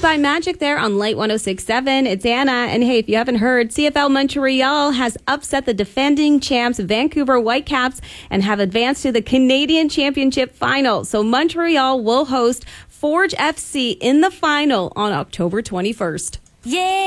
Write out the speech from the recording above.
by Magic there on Light 106.7. It's Anna. And hey, if you haven't heard, CFL Montreal has upset the defending champs Vancouver Whitecaps and have advanced to the Canadian Championship final. So Montreal will host Forge FC in the final on October 21st. Yeah.